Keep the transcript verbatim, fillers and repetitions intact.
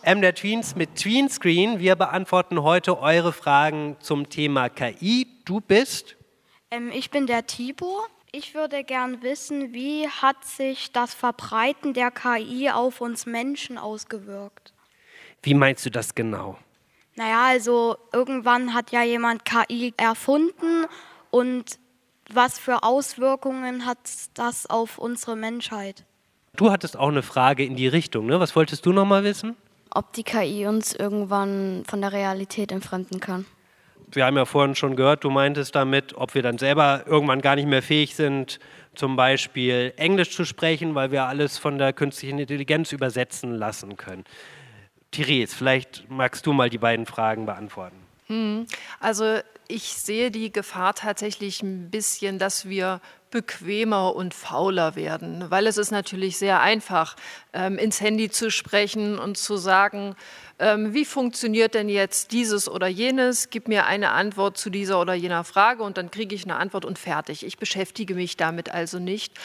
M der Tweens mit Tweenscreen. Wir beantworten heute eure Fragen zum Thema K I. Du bist? Ähm, ich bin der Tibor. Ich würde gern wissen, wie hat sich das Verbreiten der K I auf uns Menschen ausgewirkt? Wie meinst du das genau? Naja, also irgendwann hat ja jemand K I erfunden und was für Auswirkungen hat das auf unsere Menschheit? Du hattest auch eine Frage in die Richtung, ne? Was wolltest du noch mal wissen? Ob die K I uns irgendwann von der Realität entfremden kann. Wir haben ja vorhin schon gehört, du meintest damit, ob wir dann selber irgendwann gar nicht mehr fähig sind, zum Beispiel Englisch zu sprechen, weil wir alles von der künstlichen Intelligenz übersetzen lassen können. Therese, vielleicht magst du mal die beiden Fragen beantworten. Hm. Also ich sehe die Gefahr tatsächlich ein bisschen, dass wir bequemer und fauler werden, weil es ist natürlich sehr einfach, ähm, ins Handy zu sprechen und zu sagen, ähm, wie funktioniert denn jetzt dieses oder jenes, gib mir eine Antwort zu dieser oder jener Frage und dann kriege ich eine Antwort und fertig. Ich beschäftige mich damit also nicht.